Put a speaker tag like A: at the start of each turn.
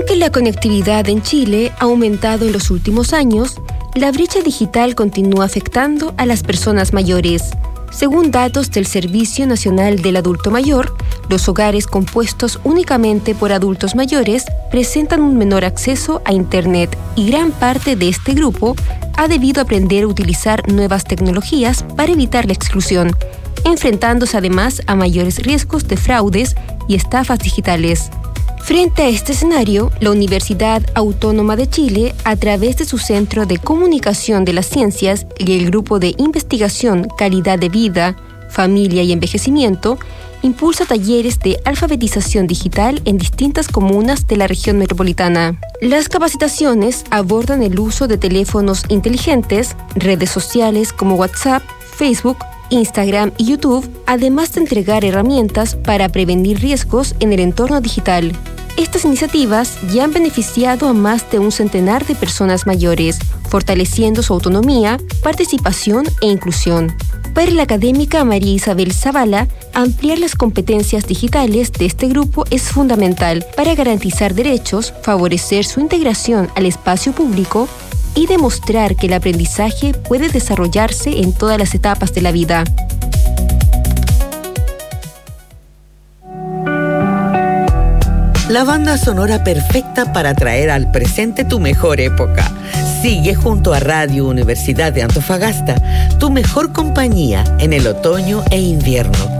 A: Aunque la conectividad en Chile ha aumentado en los últimos años, la brecha digital continúa afectando a las personas mayores. Según datos del Servicio Nacional del Adulto Mayor, los hogares compuestos únicamente por adultos mayores presentan un menor acceso a Internet y gran parte de este grupo ha debido aprender a utilizar nuevas tecnologías para evitar la exclusión, enfrentándose además a mayores riesgos de fraudes y estafas digitales. Frente a este escenario, la Universidad Autónoma de Chile, a través de su Centro de Comunicación de las Ciencias y el Grupo de Investigación Calidad de Vida, Familia y Envejecimiento, impulsa talleres de alfabetización digital en distintas comunas de la región metropolitana. Las capacitaciones abordan el uso de teléfonos inteligentes, redes sociales como WhatsApp, Facebook, Instagram y YouTube, además de entregar herramientas para prevenir riesgos en el entorno digital. Estas iniciativas ya han beneficiado a más de un centenar de personas mayores, fortaleciendo su autonomía, participación e inclusión. Para la académica María Isabel Zavala, ampliar las competencias digitales de este grupo es fundamental para garantizar derechos, favorecer su integración al espacio público y demostrar que el aprendizaje puede desarrollarse en todas las etapas de la vida.
B: La banda sonora perfecta para traer al presente tu mejor época. Sigue junto a Radio Universidad de Antofagasta, tu mejor compañía en el otoño e invierno.